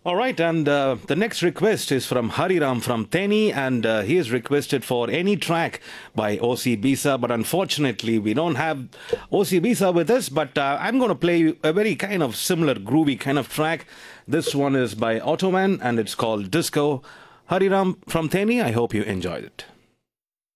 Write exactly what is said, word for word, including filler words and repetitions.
All right, and uh, the next request is from Hariram from Teni, and uh, he has requested for any track by O C Bisa, but unfortunately, we don't have O C Bisa with us. But uh, I'm going to play a very kind of similar, groovy kind of track. This one is by Ottoman, and it's called Disco. Hariram from Teni, I hope you enjoyed it.